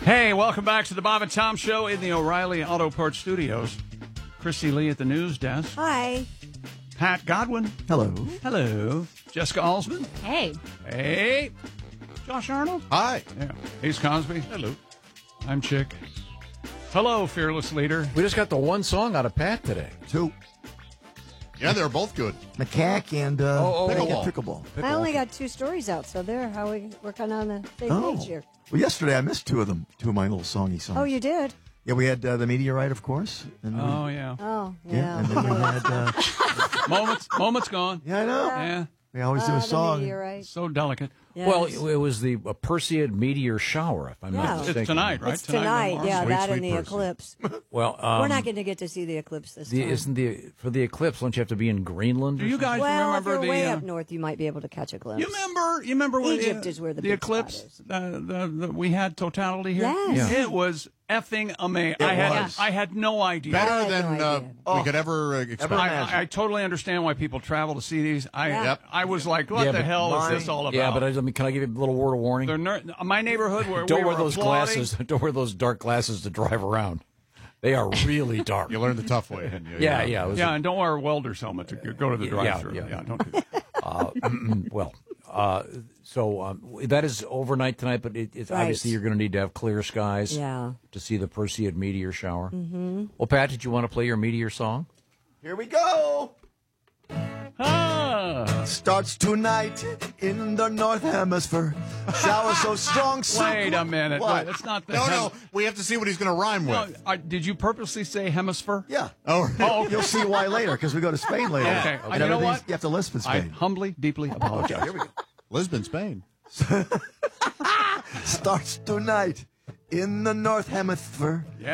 Hey, welcome back to the Bob and Tom Show in the O'Reilly Auto Parts Studios. Christy Lee at the news desk. Hi. Pat Godwin. Hello. Hello. Jessica Alsman. Hey. Hey. Josh Arnold. Hi. Yeah. Ace Cosby. Hello. I'm Chick. Hello, fearless leader. We just got the one song out of Pat today. Two. Yeah, they're both good. Macaque and pickleball. I only got 2 stories out, so we're kind of on the same page here. Well, yesterday I missed 2 of them. 2 of my little songs. Oh, you did? Yeah, we had the meteorite, of course. And Oh, yeah. Oh, yeah. yeah. And then we had. Moment's gone. Yeah, I know. Yeah. We always do a The song. meteorite. So delicate. Yes. Well, it was the Perseid meteor shower, if I'm Yeah. not mistaken. It's tonight, right? It's tonight, tomorrow. yeah, Sweet, that sweet and the person. eclipse. Well, We're not going to get to see the eclipse this time. for the eclipse? Don't you have to be in Greenland? Do you guys Well, if remember you're the? way up north, you might be able to catch a glimpse. You remember when Egypt is where the big eclipse? spot is. We had totality here. Yes. It was effing amazing. was. I had no idea. I Better had than no idea. we could ever expect. I totally understand why people travel to see these. I was like, what Yeah, the but hell is this all about? Yeah, but can I give you a little word of warning? My neighborhood where Don't we wear were those applauding, glasses. Don't wear those dark glasses to drive around. They are really dark. You learned the tough way, didn't you? Yeah. Yeah, and don't wear a welder's helmet to go to the drive-thru. yeah. Don't do that. So that is overnight tonight, but it's Right. obviously you're going to need to have clear skies Yeah. to see the Perseid meteor shower. Mm-hmm. Well, Pat, did you want to play your meteor song? Here we go. Starts tonight in the North Hemisphere. Shower so strong. Wait a minute. What? Wait, it's not the No, we have to see what he's going to rhyme No, with. did you purposely say hemisphere? Yeah. Oh, You'll see why later, because we go to Spain later. Okay. And You know everything's- what? You have to lisp in I Spain. humbly, deeply apologize. Here we go. Lisbon, Spain. Starts tonight in the North Hemisphere.